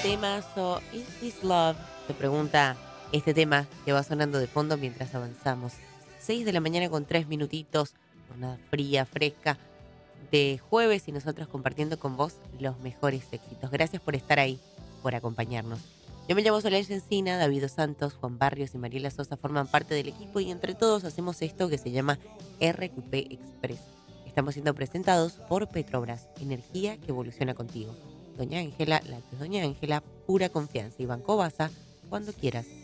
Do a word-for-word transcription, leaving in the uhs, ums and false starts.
Temazo, ¿Is This Love? Se pregunta este tema que va sonando de fondo mientras avanzamos. Seis de la mañana con tres minutitos, jornada fría, fresca, de jueves y nosotros compartiendo con vos los mejores éxitos. Gracias por estar ahí, por acompañarnos. Yo me llamo Solange Encina, David Dos Santos, Juan Barrios y Mariela Sosa forman parte del equipo y entre todos hacemos esto que se llama R Q P Express. Estamos siendo presentados por Petrobras, energía que evoluciona contigo. Doña Ángela, la que es Doña Ángela, pura confianza. Y Banco Baza, cuando quieras